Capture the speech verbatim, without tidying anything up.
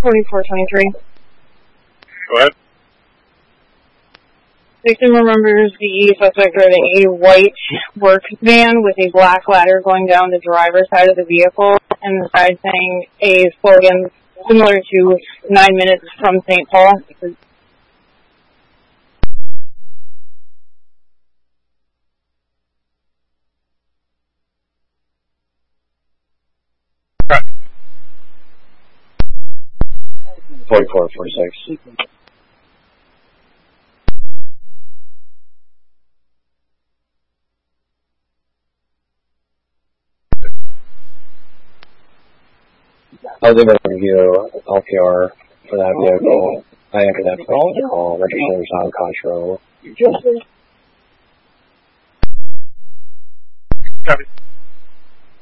forty-four twenty-three. Go ahead. Victim remembers the suspect driving a white work van with a black ladder going down the driver's side of the vehicle, and the side saying a slogan similar to nine minutes from Saint Paul. forty-four forty-six. I was able to review L P R for that vehicle. I entered that for the call, registers on Contro. Copy.